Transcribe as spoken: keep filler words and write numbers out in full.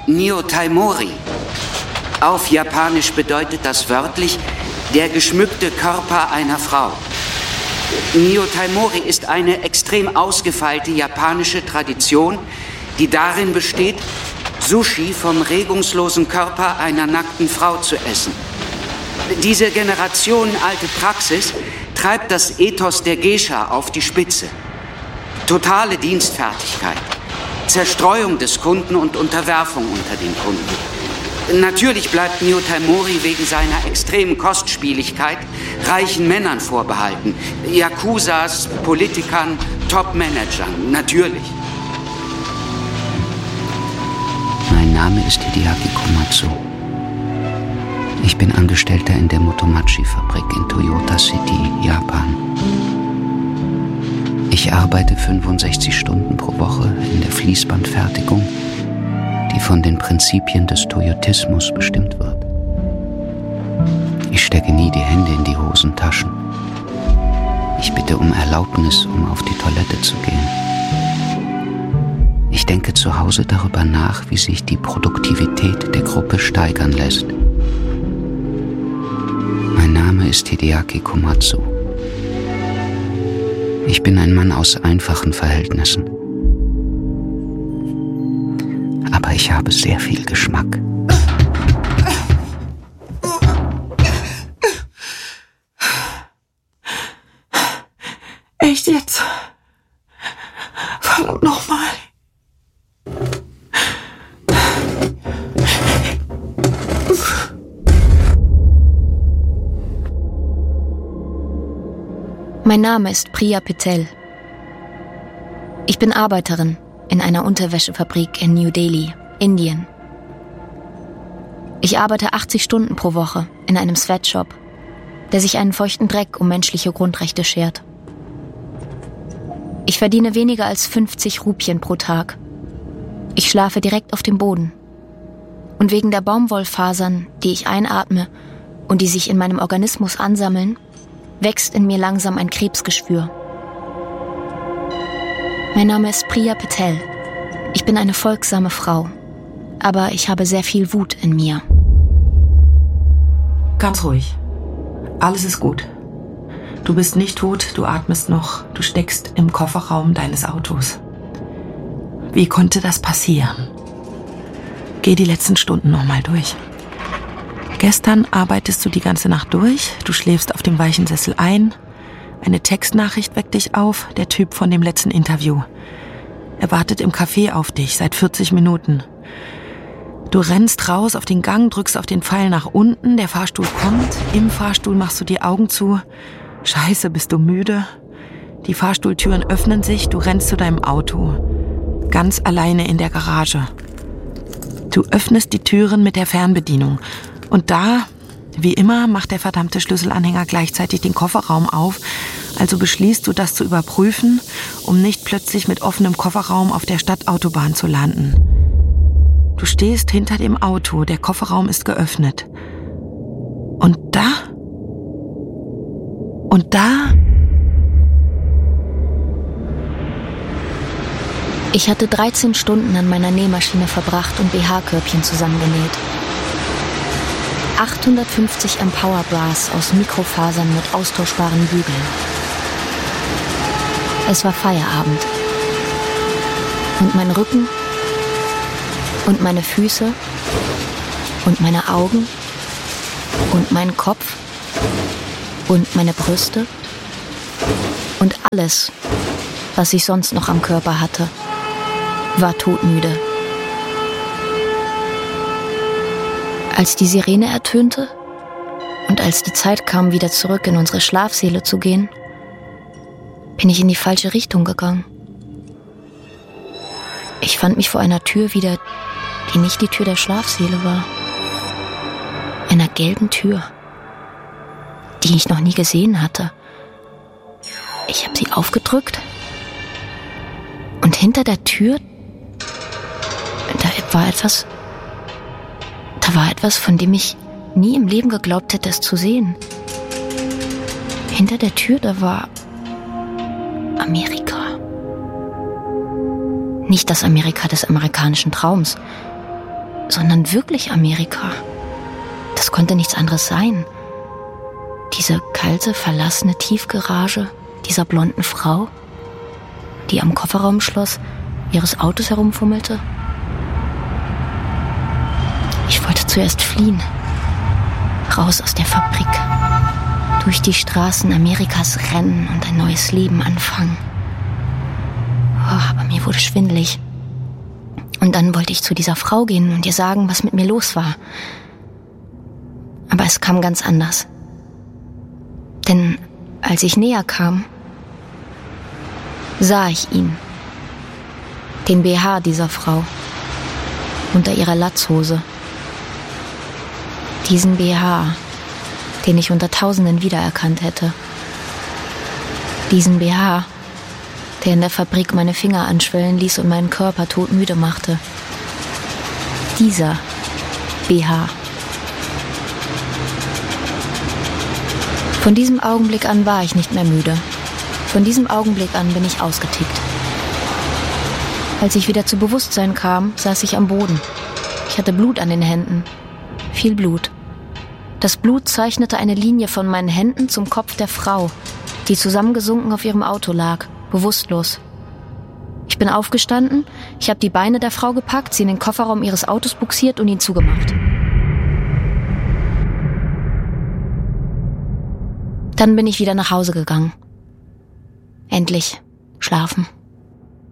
Nyotaimori. Auf Japanisch bedeutet das wörtlich der geschmückte Körper einer Frau. Nyotaimori ist eine extrem ausgefeilte japanische Tradition, die darin besteht, Sushi vom regungslosen Körper einer nackten Frau zu essen. Diese generationenalte Praxis treibt das Ethos der Geisha auf die Spitze. Totale Dienstfertigkeit, Zerstreuung des Kunden und Unterwerfung unter den Kunden. Natürlich bleibt Nyotaimori wegen seiner extremen Kostspieligkeit reichen Männern vorbehalten. Yakuzas, Politikern, Top-Managern, natürlich. Mein Name ist Hideaki Komatsu. Ich bin Angestellter in der Motomachi-Fabrik in Toyota City, Japan. Ich arbeite fünfundsechzig Stunden pro Woche in der Fließbandfertigung, die von den Prinzipien des Toyotismus bestimmt wird. Ich stecke nie die Hände in die Hosentaschen. Ich bitte um Erlaubnis, um auf die Toilette zu gehen. Ich denke zu Hause darüber nach, wie sich die Produktivität der Gruppe steigern lässt. Mein Name ist Hideaki Komatsu. Ich bin ein Mann aus einfachen Verhältnissen. Aber ich habe sehr viel Geschmack. Echt jetzt? Verdammt nochmal. Mein Name ist Priya Patel. Ich bin Arbeiterin in einer Unterwäschefabrik in New Delhi, Indien. Ich arbeite achtzig Stunden pro Woche in einem Sweatshop, der sich einen feuchten Dreck um menschliche Grundrechte schert. Ich verdiene weniger als fünfzig Rupien pro Tag. Ich schlafe direkt auf dem Boden. Und wegen der Baumwollfasern, die ich einatme und die sich in meinem Organismus ansammeln, wächst in mir langsam ein Krebsgeschwür. Mein Name ist Priya Patel. Ich bin eine folgsame Frau, aber ich habe sehr viel Wut in mir. Ganz ruhig. Alles ist gut. Du bist nicht tot, du atmest noch, du steckst im Kofferraum deines Autos. Wie konnte das passieren? Geh die letzten Stunden nochmal durch. Gestern arbeitest du die ganze Nacht durch, du schläfst auf dem weichen Sessel ein. Eine Textnachricht weckt dich auf, der Typ von dem letzten Interview. Er wartet im Café auf dich seit vierzig Minuten. Du rennst raus auf den Gang, drückst auf den Pfeil nach unten, der Fahrstuhl kommt. Im Fahrstuhl machst du die Augen zu. Scheiße, bist du müde? Die Fahrstuhltüren öffnen sich, du rennst zu deinem Auto. Ganz alleine in der Garage. Du öffnest die Türen mit der Fernbedienung. Und da, wie immer, macht der verdammte Schlüsselanhänger gleichzeitig den Kofferraum auf. Also beschließt du, das zu überprüfen, um nicht plötzlich mit offenem Kofferraum auf der Stadtautobahn zu landen. Du stehst hinter dem Auto, der Kofferraum ist geöffnet. Und da? Und da? Ich hatte dreizehn Stunden an meiner Nähmaschine verbracht und B H-Körbchen zusammengenäht. achthundertfünfzig Empower Bras aus Mikrofasern mit austauschbaren Bügeln. Es war Feierabend. Und mein Rücken und meine Füße und meine Augen und mein Kopf und meine Brüste und alles, was ich sonst noch am Körper hatte, war todmüde. Als die Sirene ertönte und als die Zeit kam, wieder zurück in unsere Schlafsäle zu gehen, bin ich in die falsche Richtung gegangen. Ich fand mich vor einer Tür wieder, die nicht die Tür der Schlafsäle war. Einer gelben Tür, die ich noch nie gesehen hatte. Ich habe sie aufgedrückt und hinter der Tür, da war etwas... Da war etwas, von dem ich nie im Leben geglaubt hätte, es zu sehen. Hinter der Tür, da war Amerika. Nicht das Amerika des amerikanischen Traums, sondern wirklich Amerika. Das konnte nichts anderes sein. Diese kalte, verlassene Tiefgarage dieser blonden Frau, die am Kofferraumschloss ihres Autos herumfummelte. Ich wollte zuerst fliehen. Raus aus der Fabrik. Durch die Straßen Amerikas rennen und ein neues Leben anfangen. Oh, aber mir wurde schwindelig. Und dann wollte ich zu dieser Frau gehen und ihr sagen, was mit mir los war. Aber es kam ganz anders. Denn als ich näher kam, sah ich ihn. Den B H dieser Frau. Unter ihrer Latzhose. Diesen B H, den ich unter Tausenden wiedererkannt hätte. Diesen B H, der in der Fabrik meine Finger anschwellen ließ und meinen Körper todmüde machte. Dieser B H. Von diesem Augenblick an war ich nicht mehr müde. Von diesem Augenblick an bin ich ausgetickt. Als ich wieder zu Bewusstsein kam, saß ich am Boden. Ich hatte Blut an den Händen. Viel Blut. Das Blut zeichnete eine Linie von meinen Händen zum Kopf der Frau, die zusammengesunken auf ihrem Auto lag, bewusstlos. Ich bin aufgestanden, ich habe die Beine der Frau gepackt, sie in den Kofferraum ihres Autos buxiert und ihn zugemacht. Dann bin ich wieder nach Hause gegangen. Endlich schlafen.